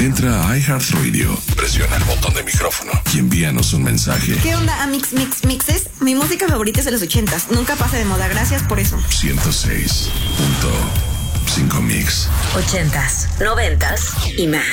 Entra a iHeartRadio, presiona el botón de micrófono y envíanos un mensaje. ¿Qué onda, Mixes? Mi música favorita es de los 80s. Nunca pasa de moda. Gracias por eso. 106.5 Mix. 80s, 90s y más.